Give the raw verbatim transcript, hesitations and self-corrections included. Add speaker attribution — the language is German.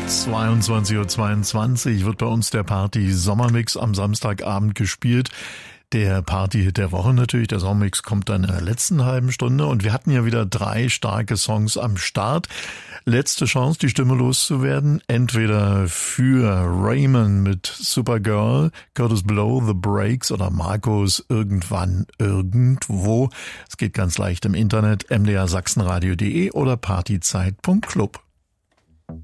Speaker 1: zweiundzwanzig Uhr zweiundzwanzig wird bei uns der Party Sommermix am Samstagabend gespielt. Der Party-Hit der Woche natürlich. Der Sommermix kommt dann in der letzten halben Stunde. Und wir hatten ja wieder drei starke Songs am Start. Letzte Chance, die Stimme loszuwerden. Entweder für Raymond mit Supergirl, Curtis Blow, The Breaks oder Markus Irgendwann Irgendwo. Es geht ganz leicht im Internet, m d r sachsenradio punkt d e oder partyzeit punkt club.